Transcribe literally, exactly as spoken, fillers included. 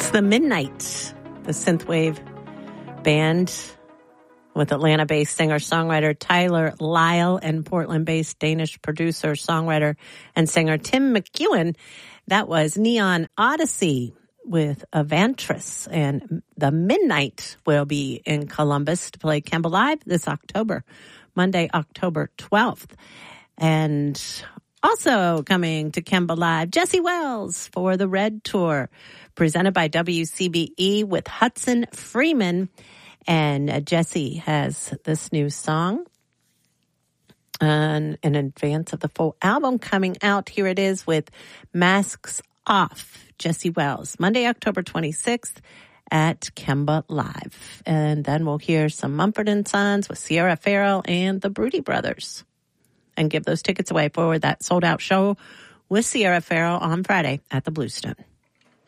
It's the Midnight, the synthwave band with Atlanta-based singer-songwriter Tyler Lyle and Portland-based Danish producer, songwriter, and singer Tim McEwen. That was Neon Odyssey with Avantris. And the Midnight will be in Columbus to play Kemba Live this October, Monday, October twelfth. And also coming to Kemba Live, Jesse Wells for the Red Tour, presented by W C B E with Hudson Freeman. And uh, Jesse has this new song and in advance of the full album coming out. Here it is with Masks Off, Jesse Wells, Monday, October twenty-sixth at Kemba Live. And then we'll hear some Mumford and Sons with Sierra Farrell and the Broody Brothers. And give those tickets away for that sold-out show with Sierra Farrell on Friday at the Bluestone.